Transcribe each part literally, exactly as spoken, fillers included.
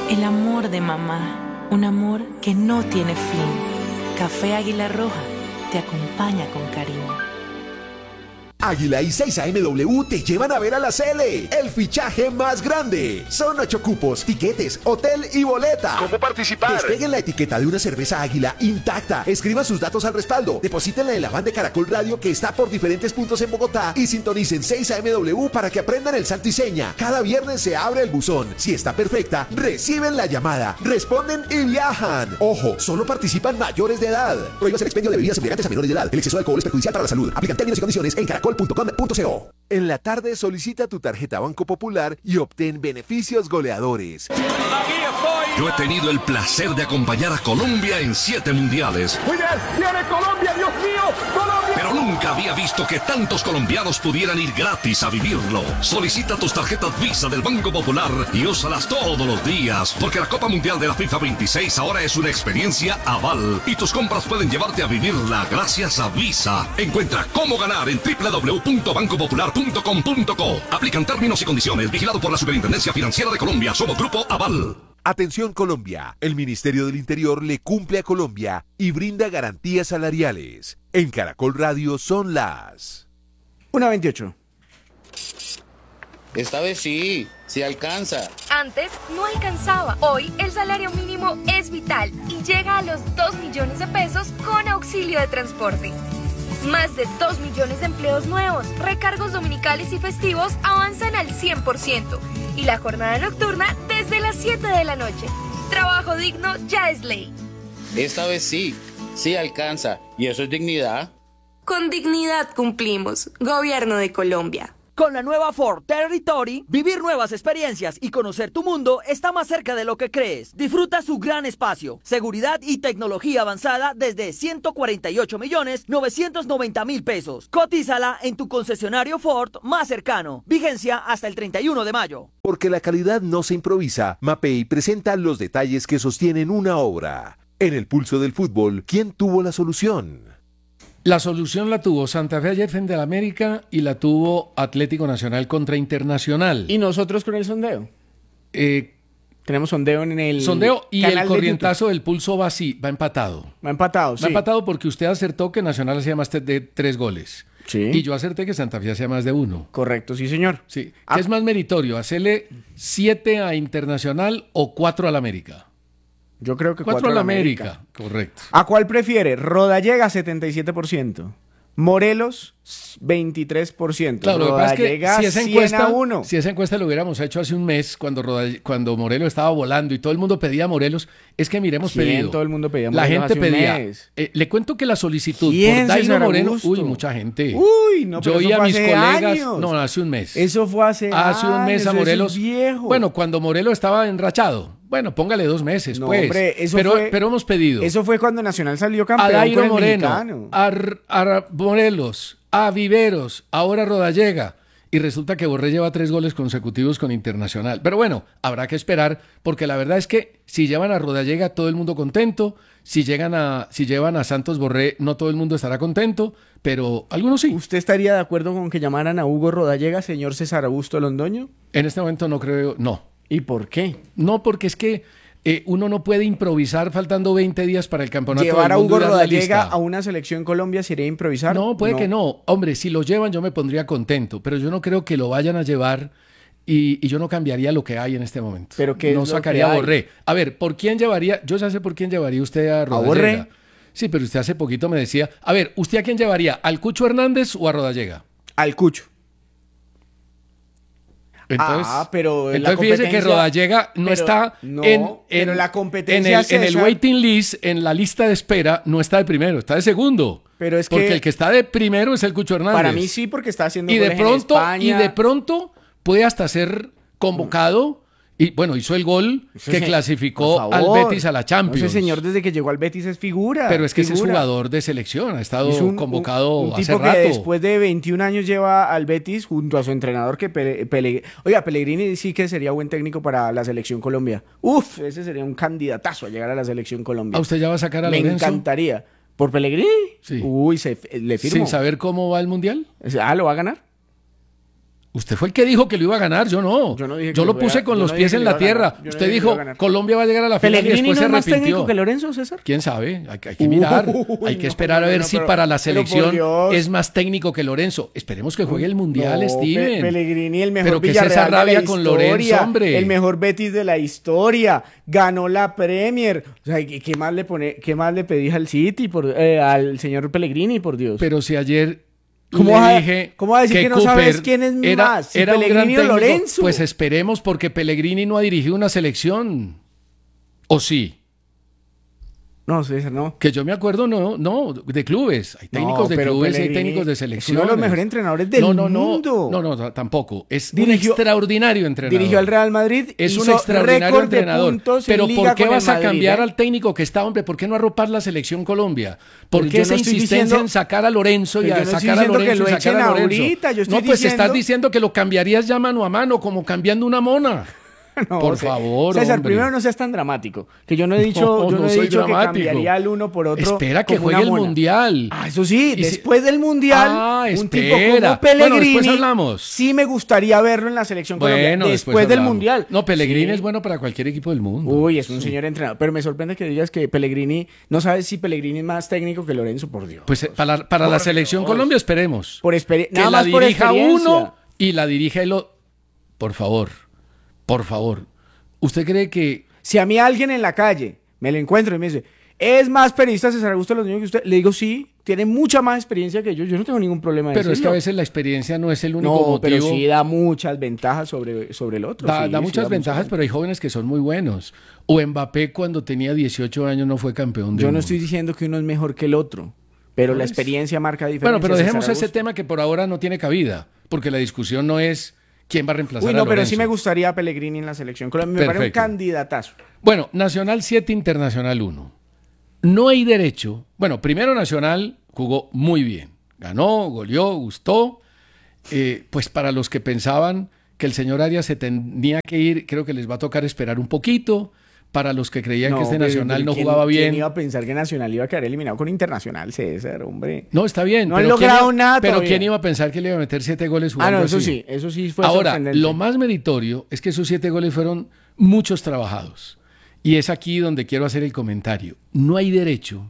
El amor de mamá, un amor que no tiene fin. Café Águila Roja te acompaña con cariño. Águila y seis A M W te llevan a ver a la Cele, el fichaje más grande. Son ocho cupos, tiquetes, hotel y boleta. ¿Cómo participar? Despeguen la etiqueta de una cerveza Águila intacta. Escriban sus datos al respaldo. Deposítenla en la van de Caracol Radio que está por diferentes puntos en Bogotá y sintonicen seis A M W para que aprendan el santo y seña. Cada viernes se abre el buzón. Si está perfecta, reciben la llamada, responden y viajan. Ojo, solo participan mayores de edad. Prohíbas el expendio de bebidas embriagantes a menores de edad. El exceso de alcohol es perjudicial para la salud. Aplican términos y condiciones en caracol punto com punto co. En la tarde solicita tu tarjeta Banco Popular y obtén beneficios goleadores. Yo he tenido el placer de acompañar a Colombia en siete mundiales. Muy bien, viene Colombia, Dios mío, Colombia. Pero nunca había visto que tantos colombianos pudieran ir gratis a vivirlo. Solicita tus tarjetas Visa del Banco Popular y úsalas todos los días, porque la Copa Mundial de la FIFA veintiséis ahora es una experiencia aval y tus compras pueden llevarte a vivirla gracias a Visa. Encuentra cómo ganar en doble u doble u doble u punto banco popular punto com punto co. Aplican términos y condiciones. Vigilado por la Superintendencia Financiera de Colombia. Somos Grupo Aval. Atención Colombia, el Ministerio del Interior le cumple a Colombia y brinda garantías salariales. En Caracol Radio son las una veintiocho. Esta vez sí, sí alcanza. Antes no alcanzaba. Hoy el salario mínimo es vital y llega a los dos millones de pesos con auxilio de transporte. Más de dos millones de empleos nuevos, recargos dominicales y festivos avanzan al cien por ciento. Y la jornada nocturna desde las siete de la noche. Trabajo digno ya es ley. Esta vez sí, sí alcanza. ¿Y eso es dignidad? Con dignidad cumplimos. Gobierno de Colombia. Con la nueva Ford Territory, vivir nuevas experiencias y conocer tu mundo está más cerca de lo que crees. Disfruta su gran espacio, seguridad y tecnología avanzada desde ciento cuarenta y ocho millones novecientos noventa mil pesos. Cotízala en tu concesionario Ford más cercano. Vigencia hasta el treinta y uno de mayo. Porque la calidad no se improvisa, Mapei presenta los detalles que sostienen una obra. En el pulso del fútbol, ¿quién tuvo la solución? La solución la tuvo Santa Fe ayer frente al América y la tuvo Atlético Nacional contra Internacional. ¿Y nosotros con el sondeo? Eh, Tenemos sondeo en el sondeo y canal el corrientazo del pulso va así, va empatado. Va empatado, sí. Va empatado porque usted acertó que Nacional hacía más de tres goles. Sí. Y yo acerté que Santa Fe hacía más de uno. Correcto, sí, señor. Sí. Ah. ¿Qué es más meritorio? ¿Hacerle siete a Internacional o cuatro al América? Yo creo que cuatro, cuatro a la América. América. Correcto. ¿A cuál prefiere? Rodallega, setenta y siete por ciento. Morelos, veintitrés por ciento. Claro, lo que pasa es que Rodallega, si esa, cien encuesta, a uno. si esa encuesta lo hubiéramos hecho hace un mes, cuando, Rodall- cuando Morelos estaba volando y todo el mundo pedía a Morelos, es que miremos ¿Quién? pedido. Todo el mundo pedía a La Morelos gente hace un pedía. mes. Eh, le cuento que la solicitud ¿Quién, por Dairo señor Moreno, Augusto? uy, mucha gente. Uy, no, Yo pero eso oí a fue mis hace colegas, años. no, hace un mes. Eso fue hace Hace un mes años, a eso Morelos. es viejo. Bueno, cuando Morelos estaba enrachado. Bueno, póngale dos meses, No, pues. hombre, eso pero, fue- pero hemos pedido. Eso fue cuando Nacional salió A campeón Dairo con el Moreno, mexicano. a, R- a Morelos, a Viveros, ahora a Rodallega. Y resulta que Borré lleva tres goles consecutivos con Internacional. Pero bueno, habrá que esperar, porque la verdad es que si llevan a Rodallega, todo el mundo contento. Si llegan a, si llevan a Santos Borré, no todo el mundo estará contento, pero algunos sí. ¿Usted estaría de acuerdo con que llamaran a Hugo Rodallega, señor César Augusto Londoño? En este momento no creo, no. ¿Y por qué? No, porque es que eh, uno no puede improvisar faltando veinte días para el campeonato ¿Llevar del a mundo Hugo y dar la Rodallega lista. a una selección Colombia sería improvisar? No, puede que no. Hombre, si lo llevan yo me pondría contento, pero yo no creo que lo vayan a llevar y, y yo no cambiaría lo que hay en este momento. ¿Pero qué es no lo sacaría que a hay? Borré. A ver, ¿por quién llevaría? Yo ya sé por quién llevaría usted a Rodallega. Borré? Sí, pero usted hace poquito me decía, a ver, ¿usted a quién llevaría? ¿Al Cucho Hernández o a Rodallega? Al Cucho. Entonces, Ah, pero la entonces fíjese que competencia- Rodallega no pero está no, en, en- pero la competencia, en el, en el César- waiting list, en la lista de espera, no está de primero, está de segundo. Pero es Porque que- el que está de primero es el Cucho Hernández. Para mí sí, porque está haciendo y de goles en pronto España. y de pronto puede hasta ser convocado y bueno, hizo el gol Ese que se- clasificó por al favor. Betis a la Champions. Ese señor desde que llegó al Betis es figura. Pero es que ese es figura. jugador de selección, ha estado Es un- convocado un, un hace tipo rato. que después de veintiún años lleva al Betis junto a su entrenador que Pele, Pele- oiga, Pellegrini sí que sería buen técnico para la selección Colombia. Uf, ese sería un candidatazo a llegar a la selección Colombia. ¿A usted ya va a sacar a Me Lorenzo? encantaría. ¿Por Pellegrini? Sí. Uy, se, le firmo. Sin saber cómo va el Mundial. Ah, ¿lo va a ganar? Usted fue el que dijo que lo iba a ganar, yo no. Yo, no dije yo lo puse fuera, con los pies en la tierra. Usted no dijo, Colombia va a llegar a la final y después no se arrepintió. ¿Pellegrini no es más técnico que Lorenzo, César? ¿Quién sabe? Hay, hay que mirar. Uy, hay que no, esperar a ver no, si pero, para la selección es más técnico que Lorenzo. Esperemos que juegue el Mundial, no, Steven. Pellegrini, el mejor pero que Villarreal esa rabia de la con historia, Lorenzo, hombre. El mejor Betis de la historia. Ganó la Premier. O sea, ¿qué más le pone, qué más le pedí al City, por, eh, al señor Pellegrini, por Dios? Pero si ayer... ¿Cómo le va, dije ¿Cómo va a decir que, que no Cooper sabes quién es era, más? Si era Pellegrini o Lorenzo. Pues esperemos, porque Pellegrini no ha dirigido una selección. ¿O sí? No, César, no. Que yo me acuerdo, no, no, de clubes. Hay técnicos no, de clubes y hay técnicos de selecciones. Es uno de los mejores entrenadores del no, no, mundo. No, no, no, tampoco. Es dirigió, un extraordinario entrenador. Dirigió al Real Madrid. Es un extraordinario entrenador. Pero ¿por qué vas a cambiar ¿eh? al técnico que está, hombre? ¿Por qué no arropar la selección Colombia? ¿Por pero qué esa no insistencia diciendo, en sacar a Lorenzo y a no sacar a Lorenzo que y sacar a Lorenzo? Ahorita, yo estoy no, pues diciendo... estás diciendo que lo cambiarías ya mano a mano, como cambiando una mona. No, por César, favor, César, hombre. primero no seas tan dramático. Que yo no he dicho, no, yo no no he dicho dramático. que cambiaría el uno por otro. Espera que juegue el Mundial. Ah, eso sí, y después si... del Mundial, ah, un espera. tipo como Pellegrini. Bueno, después hablamos. Sí me gustaría verlo en la selección bueno, colombiana. Después, después del Mundial. No, Pellegrini sí. es bueno para cualquier equipo del mundo. Uy, es un sí. señor entrenador. Pero me sorprende que digas que Pellegrini, no sabes si Pellegrini es más técnico que Lorenzo, por Dios. Pues para, para por la selección Dios. Colombia esperemos. Por exper... que Nada la más por dirija experiencia. uno y la dirige el otro. Por favor, por favor. ¿Usted cree que si a mí alguien en la calle me lo encuentro y me dice, es más periodista César Augusto Los Niños que usted, le digo sí, tiene mucha más experiencia que yo, yo no tengo ningún problema de Pero decirlo. es que a veces la experiencia no es el único no, motivo. pero sí da muchas ventajas sobre, sobre el otro. Da, sí, da sí, muchas da ventajas, muchas... pero hay jóvenes que son muy buenos. O Mbappé cuando tenía dieciocho años no fue campeón del Yo no mundo. estoy diciendo que uno es mejor que el otro, pero pues... la experiencia marca diferencia. Bueno, pero dejemos ese tema que por ahora no tiene cabida, porque la discusión no es quién va a reemplazar Uy, no, a Lorenzo. pero sí me gustaría a Pellegrini en la selección. Me parece un candidatazo. Bueno, Nacional siete, Internacional uno. No hay derecho. Bueno, primero Nacional jugó muy bien. Ganó, goleó, gustó. Eh, pues para los que pensaban que el señor Arias se tenía que ir, creo que les va a tocar esperar un poquito. Para los que creían no, que este Nacional no ¿quién, jugaba bien. ¿Quién iba a pensar que Nacional iba a quedar eliminado con Internacional, César, hombre? No, está bien. No pero han logrado ¿quién, nada Pero todavía? ¿quién iba a pensar que le iba a meter siete goles jugando Ah, no, eso así? sí, eso sí fue Ahora, sorprendente. lo más meritorio es que esos siete goles fueron muchos trabajados. Y es aquí donde quiero hacer el comentario. No hay derecho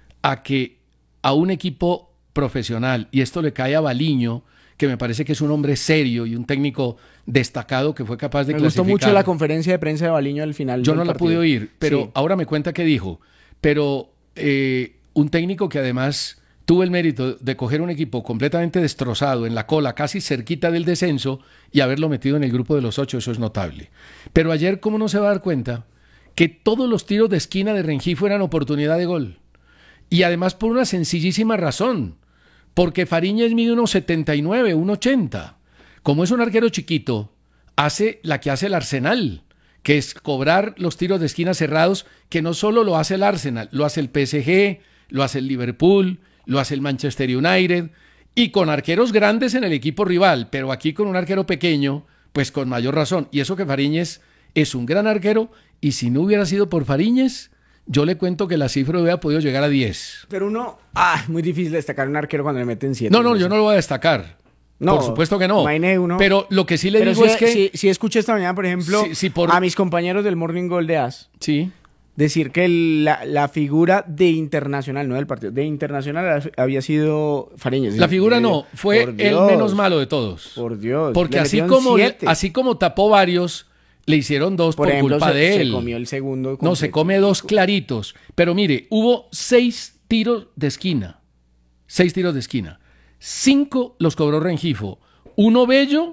a que a un equipo profesional, y esto le cae a Baliño, que me parece que es un hombre serio y un técnico destacado que fue capaz de me clasificar. Me gustó mucho la conferencia de prensa de Baliño al final. Yo no la partido. pude oír, pero sí. ahora me cuenta qué dijo. Pero eh, un técnico que además tuvo el mérito de coger un equipo completamente destrozado en la cola, casi cerquita del descenso, y haberlo metido en el grupo de los ocho, eso es notable. Pero ayer, ¿cómo no se va a dar cuenta que todos los tiros de esquina de Rengifo eran oportunidad de gol? Y además por una sencillísima razón. Porque Fariñez mide uno setenta y nueve, uno ochenta. Como es un arquero chiquito, hace la que hace el Arsenal, que es cobrar los tiros de esquina cerrados, que no solo lo hace el Arsenal, lo hace el P S G, lo hace el Liverpool, lo hace el Manchester United, y con arqueros grandes en el equipo rival, pero aquí con un arquero pequeño, pues con mayor razón. Y eso que Fariñez es un gran arquero, y si no hubiera sido por Fariñez, yo le cuento que la cifra hubiera podido llegar a diez. Pero uno, ah, es muy difícil destacar un arquero cuando le meten siete. No, no, yo no lo voy a destacar. No, por supuesto que no. Uno. Pero lo que sí le Pero digo si, es que... Si, si escuché esta mañana, por ejemplo, si, si por... a mis compañeros del Morning Goal de A S, sí. decir que la, la figura de Internacional, no del partido, de Internacional había sido Fariñez. La figura no, fue el menos malo de todos. Por Dios. Porque así como, así como tapó varios... Le hicieron dos por, por ejemplo, culpa se, de él. Se comió el segundo. No, se come dos claritos. Pero mire, hubo seis tiros de esquina. Seis tiros de esquina. Cinco los cobró Rengifo. Uno Bello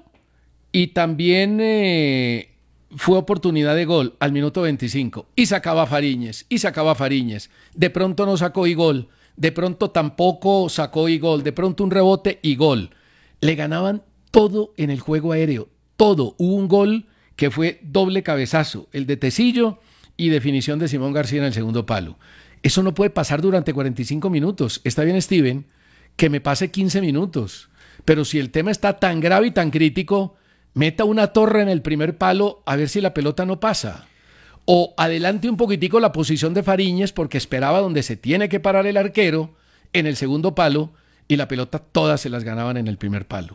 y también eh, fue oportunidad de gol al minuto veinticinco. Y sacaba Fariñez, y sacaba Fariñez. De pronto no sacó y gol. De pronto tampoco sacó y gol. De pronto un rebote y gol. Le ganaban todo en el juego aéreo. Todo. Hubo un gol que fue doble cabezazo, el de Tecillo y definición de Simón García en el segundo palo. Eso no puede pasar durante cuarenta y cinco minutos. Está bien, Steven, que me pase quince minutos, pero si el tema está tan grave y tan crítico, meta una torre en el primer palo a ver si la pelota no pasa. O adelante un poquitico la posición de Fariñez porque esperaba donde se tiene que parar el arquero en el segundo palo y la pelota todas se las ganaban en el primer palo.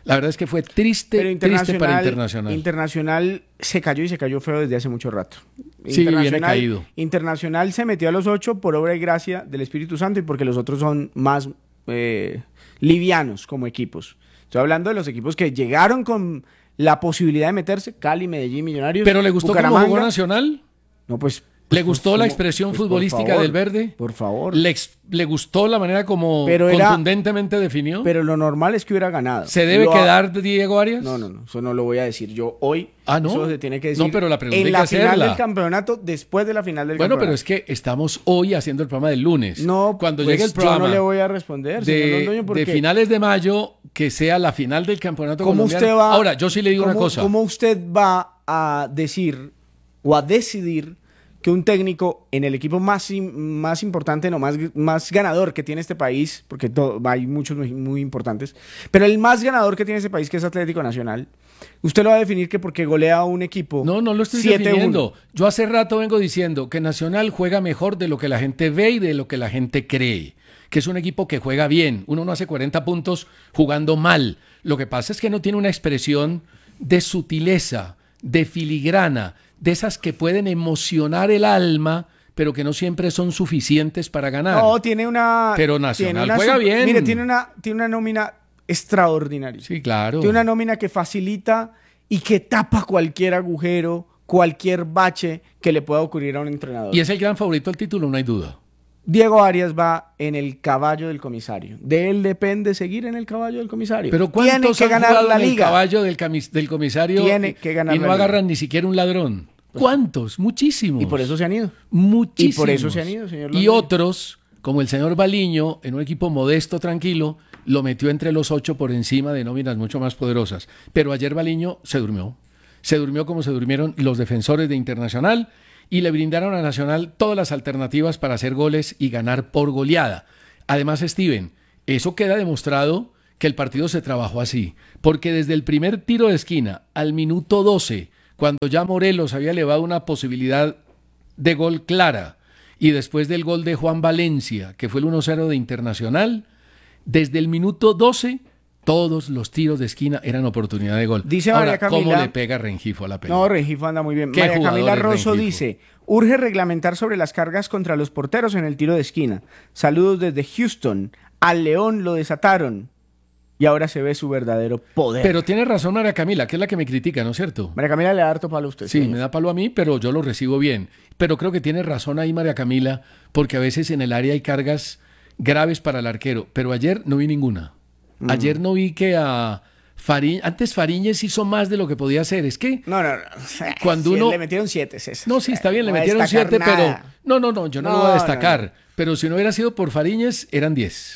La verdad es que fue triste, Pero triste para Internacional. Internacional se cayó y se cayó feo desde hace mucho rato. Sí, viene caído. Internacional se metió a los ocho por obra y gracia del Espíritu Santo y porque los otros son más eh, livianos como equipos. Estoy hablando de los equipos que llegaron con la posibilidad de meterse, Cali, Medellín, Millonarios. ¿Pero le gustó cómo jugó Nacional? No, pues... ¿Le gustó pues, la como, expresión pues, futbolística favor, del Verde? Por favor. ¿Le, ex, ¿Le gustó la manera como pero era, contundentemente definió? Pero lo normal es que hubiera ganado. ¿Se debe lo quedar ha... Diego Arias? No, no, no. Eso no lo voy a decir yo hoy. Ah, ¿no? Eso se tiene que decir no, pero la pregunta en hay la que final hacerla. del campeonato, después de la final del bueno, campeonato. Bueno, pero es que estamos hoy haciendo el programa del lunes. No, cuando pues llegue el programa yo no le voy a responder, de, señor Londoño, porque... de finales de mayo, que sea la final del campeonato ¿Cómo colombiano. usted va, Ahora, yo sí le digo ¿cómo, una cosa. ¿Cómo usted va a decir o a decidir que un técnico en el equipo más, más importante, no más, más ganador que tiene este país, porque todo, hay muchos muy, muy importantes, pero el más ganador que tiene este país, que es Atlético Nacional, usted lo va a definir que porque golea a un equipo No, no lo estoy definiendo. Yo hace rato vengo diciendo que Nacional juega mejor de lo que la gente ve y de lo que la gente cree, que es un equipo que juega bien. Uno no hace cuarenta puntos jugando mal. Lo que pasa es que no tiene una expresión de sutileza, de filigrana, de esas que pueden emocionar el alma, pero que no siempre son suficientes para ganar. No, tiene una... Pero Nacional tiene una, juega bien. Mire, tiene una, tiene una nómina extraordinaria. Sí, claro. Tiene una nómina que facilita y que tapa cualquier agujero, cualquier bache que le pueda ocurrir a un entrenador. Y es el gran favorito al título, no hay duda. Diego Arias va en el caballo del comisario. De él depende seguir en el caballo del comisario. Pero ¿cuántos Tiene que han ganar jugado la en el liga? caballo del, camis, del comisario Tiene que ganar y no la agarran liga. ni siquiera un ladrón? ¿Cuántos? Muchísimos. Y por eso se han ido. Muchísimos. Y por eso se han ido, señor Y Londoño. otros, como el señor Baliño, en un equipo modesto, tranquilo, lo metió entre los ocho por encima de nóminas mucho más poderosas. Pero ayer Baliño se durmió. Se durmió como se durmieron los defensores de Internacional y le brindaron a Nacional todas las alternativas para hacer goles y ganar por goleada. Además, Steven, eso queda demostrado que el partido se trabajó así, porque desde el primer tiro de esquina al minuto doce, cuando ya Morelos había elevado una posibilidad de gol clara, y después del gol de Juan Valencia, que fue el uno cero de Internacional, desde el minuto doce, todos los tiros de esquina eran oportunidad de gol. Dice Ahora, María Camila, ¿cómo le pega Rengifo a la pelota? No, Rengifo anda muy bien. ¿Qué María jugador Camila es Rosso Rengifo? dice, urge reglamentar sobre las cargas contra los porteros en el tiro de esquina. Saludos desde Houston. Al León lo desataron y ahora se ve su verdadero poder. Pero tiene razón María Camila, que es la que me critica, ¿no es cierto? María Camila le da harto palo a usted. Sí, señor. me da palo a mí, pero yo lo recibo bien. Pero creo que tiene razón ahí María Camila, porque a veces en el área hay cargas graves para el arquero. Pero ayer no vi ninguna. Mm. Ayer no vi que a Fariñez... Antes Fariñez hizo más de lo que podía hacer. Es que No, no, no. cuando Sí, uno... le metieron siete, César. No, sí, está bien, le No va a metieron destacar siete, pero... nada. No, no, no, yo no, No, lo voy a no, destacar. no. Pero si no hubiera sido por Fariñez, eran diez.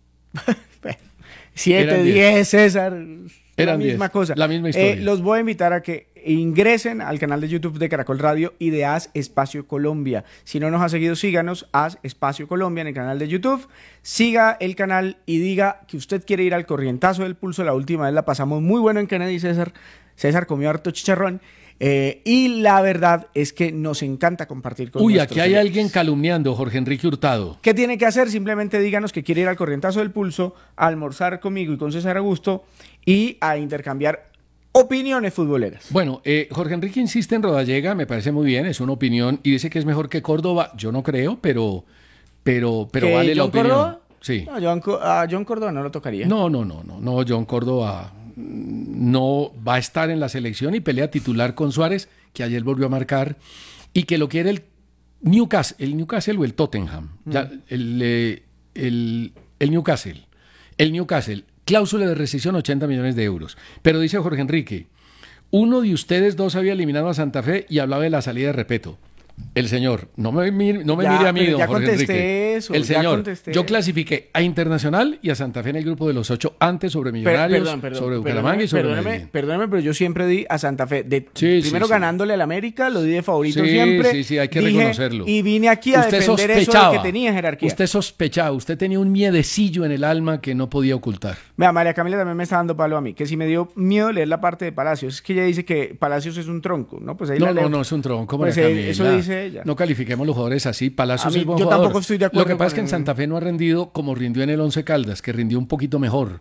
siete, Eran diez. diez, César. La Eran misma diez. cosa. La misma historia. Eh, los voy a invitar a que ingresen al canal de YouTube de Caracol Radio y de Haz Espacio Colombia. Si no nos ha seguido, síganos, Haz Espacio Colombia en el canal de YouTube. Siga el canal y diga que usted quiere ir al corrientazo del pulso. La última vez la pasamos muy bueno en Kennedy, César. César comió harto chicharrón. Eh, y la verdad es que nos encanta compartir con Uy, nuestros aquí hay oyentes. alguien calumniando, Jorge Enrique Hurtado. ¿Qué tiene que hacer? Simplemente díganos que quiere ir al corrientazo del pulso, a almorzar conmigo y con César Augusto y a intercambiar opiniones futboleras. Bueno, eh, Jorge Enrique insiste en Rodallega, me parece muy bien, es una opinión, y dice que es mejor que Córdoba. Yo no creo, pero, pero, pero ¿Que vale la John opinión. Córdoba? Sí. No, John, Co- a John Córdoba no lo tocaría. No, no, no, no, no, John Córdoba no va a estar en la selección y pelea titular con Suárez, que ayer volvió a marcar, y que lo quiere el Newcastle, el Newcastle o el Tottenham, Mm. ya, el, eh, el, el Newcastle, el Newcastle, cláusula de rescisión ochenta millones de euros. Pero dice Jorge Enrique, uno de ustedes dos había eliminado a Santa Fe y hablaba de la salida de Repeto. El señor, no me, mir- no me Ya, mire a mí, pero don ya Jorge contesté Enrique. eso, el ya señor, contesté. yo clasifiqué a Internacional y a Santa Fe en el grupo de los ocho, antes sobre Per- Millonarios, perdón, perdón, sobre perdóneme, Bucaramanga y sobre perdóneme, Medellín. perdóneme, pero yo siempre di a Santa Fe, de, Sí, primero sí, sí. ganándole al América, lo di de favorito Sí, siempre. sí, sí, hay que Dije, reconocerlo. Y vine aquí a Usted defender eso sospechaba, de que tenía jerarquía. Usted sospechaba, usted tenía un miedecillo en el alma que no podía ocultar. Vea, María Camila también me está dando palo a mí, que si me dio miedo leer la parte de Palacios, es que ella dice que Palacios es un tronco, ¿no? Pues ahí No, la no, leo. no, es un tronco, Pues, María eh, Camila. eso dice ella. No califiquemos los jugadores así. Palacios A mí- es buen yo jugador. tampoco estoy de acuerdo Lo que pasa es que con- en Santa Fe no ha rendido como rindió en el Once Caldas, que rindió un poquito mejor.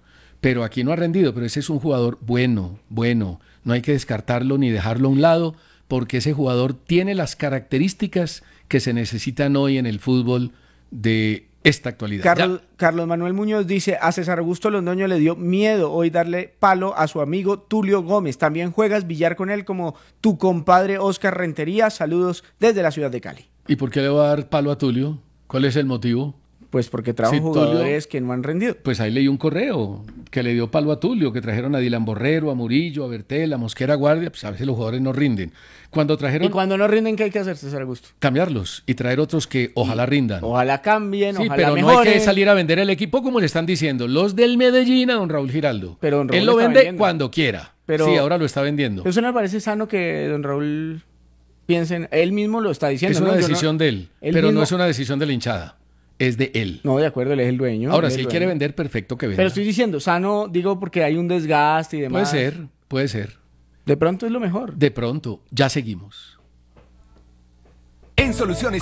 pero aquí no ha rendido, pero ese es un jugador bueno, bueno, no hay que descartarlo ni dejarlo a un lado, porque ese jugador tiene las características que se necesitan hoy en el fútbol de esta actualidad. Carlos, Carlos Manuel Muñoz dice, a César Augusto Londoño le dio miedo hoy darle palo a su amigo Tulio Gómez. También juegas billar con él como tu compadre Oscar Rentería. Saludos desde la ciudad de Cali. ¿Y por qué le va a dar palo a Tulio? ¿Cuál es el motivo? Pues porque trajo Sí, jugadores Tulio, que no han rendido. Pues ahí leí un correo que le dio palo a Tulio, que trajeron a Dylan Borrero, a Murillo, a Bertel, a Mosquera Guardia, pues a veces los jugadores no rinden. Cuando trajeron... ¿Y cuando no rinden qué hay que hacer, César Augusto? Cambiarlos y traer otros que ojalá rindan. Ojalá cambien, sí, ojalá pero mejoren. no hay que salir a vender el equipo como le están diciendo los del Medellín a don Raúl Giraldo. Pero don Raúl Él lo está vende vendiendo. cuando quiera. Pero, sí, ahora lo está vendiendo. Eso no me parece sano que don Raúl piense en... Él mismo lo está diciendo. Es una ¿no? Yo decisión no, de él, él pero mismo, no es una decisión de la hinchada. Es de él. No, de acuerdo, él es el dueño. Ahora, él si él dueño. quiere vender, perfecto que venda. Pero estoy diciendo, sano, digo, porque hay un desgaste y demás. Puede ser, puede ser. De pronto es lo mejor. De pronto, ya seguimos. En Soluciones